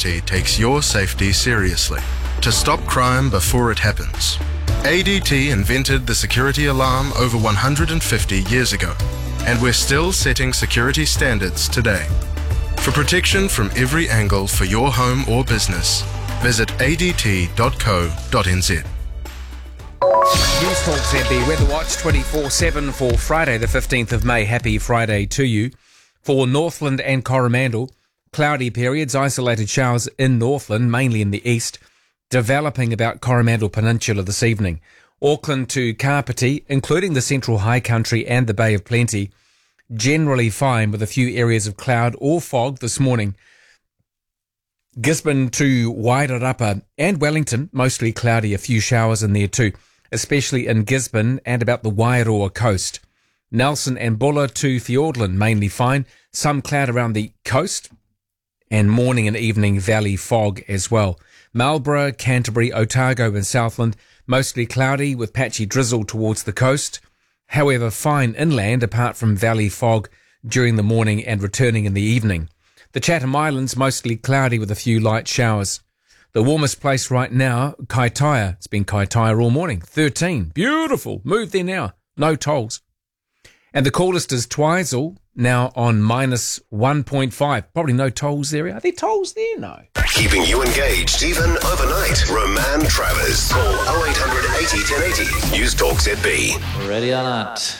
ADT takes your safety seriously to stop crime before it happens. ADT invented the security alarm over 150 years ago, and we're still setting security standards today. For protection from every angle for your home or business, visit adt.co.nz. News Talk ZB Weather Watch 24/7 for Friday the 15th of May. Happy Friday to you. For Northland and Coromandel, cloudy periods, isolated showers in Northland, mainly in the east, developing about Coromandel Peninsula this evening. Auckland to Kapiti, including the central high country and the Bay of Plenty, generally fine with a few areas of cloud or fog this morning. Gisborne to Wairarapa and Wellington, mostly cloudy, a few showers in there too, especially in Gisborne and about the Wairoa coast. Nelson and Buller to Fiordland, mainly fine, some cloud around the coast, and morning and evening valley fog as well. Marlborough, Canterbury, Otago and Southland, mostly cloudy with patchy drizzle towards the coast. However, fine inland apart from valley fog during the morning and returning in the evening. The Chatham Islands, mostly cloudy with a few light showers. The warmest place right now, Kaitaia. It's been Kaitaia all morning. 13. Beautiful. Move there now. No tolls. And the coolest is Twizel, now on -1.5. Probably no tolls there. Are there tolls there? No. Keeping you engaged even overnight. Roman Travers. Call 0800 80 1080. News Talk ZB. Ready or not?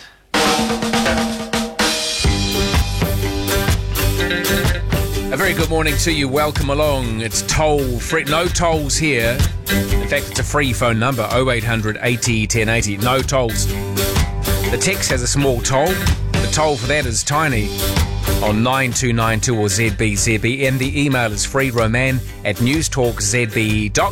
A very good morning to you. Welcome along. It's toll free. No tolls here. In fact, it's a free phone number, 0800 80 1080. No tolls. The text has a small toll. The toll for that is tiny on 9292 or ZBZB. And the email is freeroman@newstalkzb.co.nz.